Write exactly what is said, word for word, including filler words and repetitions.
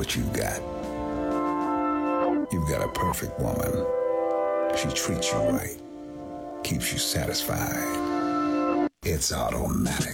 what you've got. You've got a perfect woman. She treats you right, keeps you satisfied. It's automatic.